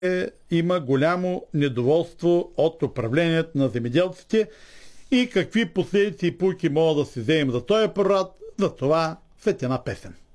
има голямо недоволство от управлението на земеделците и какви последици и пулки могат да си вземем за този прород, за това след една песен.